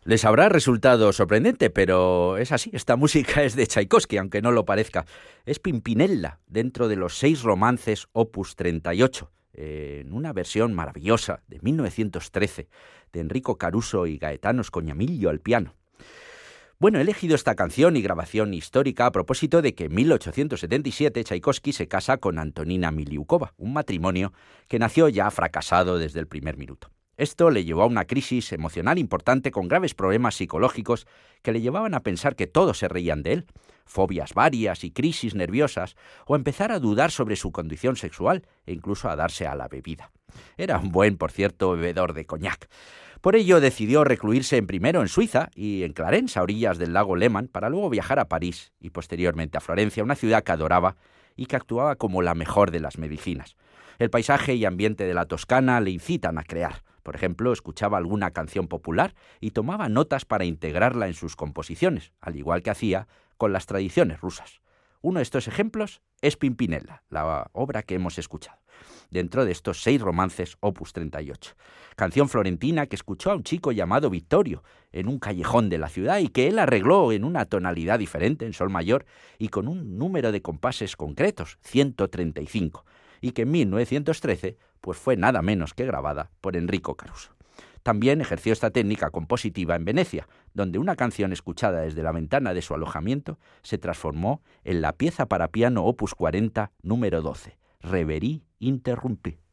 Les habrá resultado sorprendente, pero es así. Esta música es de Tchaikovsky, aunque no lo parezca. Es Pimpinella, dentro de los 6 romances Opus 38, en una versión maravillosa de 1913, de Enrico Caruso y Gaetano Scognamiglio al piano. Bueno, he elegido esta canción y grabación histórica a propósito de que en 1877 Tchaikovsky se casa con Antonina Miliukova, un matrimonio que nació ya fracasado desde el primer minuto. Esto le llevó a una crisis emocional importante con graves problemas psicológicos que le llevaban a pensar que todos se reían de él, fobias varias y crisis nerviosas, o empezar a dudar sobre su condición sexual e incluso a darse a la bebida. Era un buen, por cierto, bebedor de coñac. Por ello decidió recluirse primero en Suiza y en Clarens, a orillas del lago Léman, para luego viajar a París y posteriormente a Florencia, una ciudad que adoraba y que actuaba como la mejor de las medicinas. El paisaje y ambiente de la Toscana le incitan a crear. Por ejemplo, escuchaba alguna canción popular y tomaba notas para integrarla en sus composiciones, al igual que hacía con las tradiciones rusas. Uno de estos ejemplos es Pimpinella, la obra que hemos escuchado, dentro de estos 6 romances Opus 38. Canción florentina que escuchó a un chico llamado Vittorio en un callejón de la ciudad y que él arregló en una tonalidad diferente, en sol mayor, y con un número de compases concretos, 135, y que en 1913 pues fue nada menos que grabada por Enrico Caruso. También ejerció esta técnica compositiva en Venecia, donde una canción escuchada desde la ventana de su alojamiento se transformó en la pieza para piano Opus 40, número 12, Reverie interrumpue.